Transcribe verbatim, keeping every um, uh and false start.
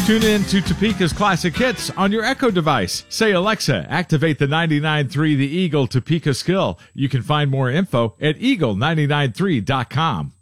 Tune in to Topeka's Classic Hits on your Echo device. Say, Alexa, activate the ninety-nine point three The Eagle Topeka skill. You can find more info at eagle nine nine three dot com.